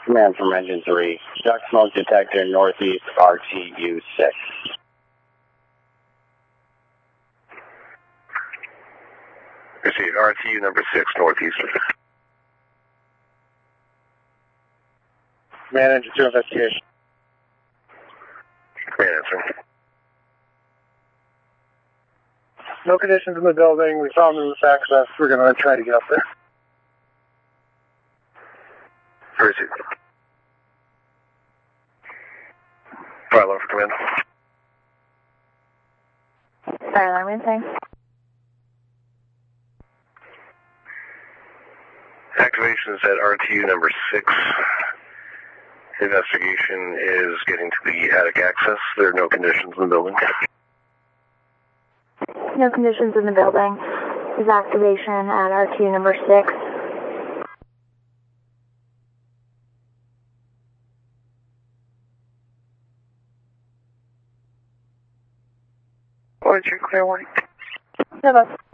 Command from Engine 3. Duct smoke detector northeast RTU 6. Proceed, RTU number 6, northeast. Command Engine 2 investigation. Command answering. No conditions in the building. We found them with access. We're going to try to get up there. Proceed. Fire alarm for command. Fire alarm inside. Activation is at RTU number 6. Investigation is getting to the attic access. There are no conditions in the building. No conditions in the building. Is activation at RTU number 6. What is your clear warning? Nova.